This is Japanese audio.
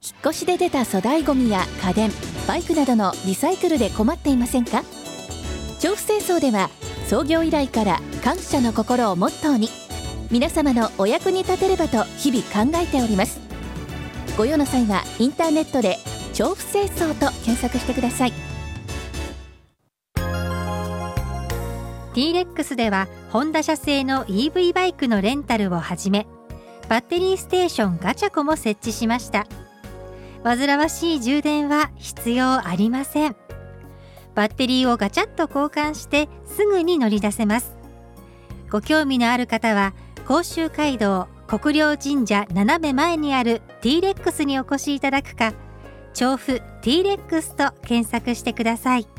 引っ越しで出た粗大ごみや家電、バイクなどのリサイクルで困っていませんか？調布清掃では創業以来から感謝の心をモットーに、皆様のお役に立てればと日々考えております。ご用の際はインターネットで調布清掃と検索してください。 T-Rex ではホンダ社製の EV バイクのレンタルをはじめ、バッテリーステーションガチャコも設置しました。煩わしい充電は必要ありません。バッテリーをガチャッと交換してすぐに乗り出せます。ご興味のある方は甲州街道国領神社斜め前にある T-Rex にお越しいただくか、調布 T-Rex と検索してください。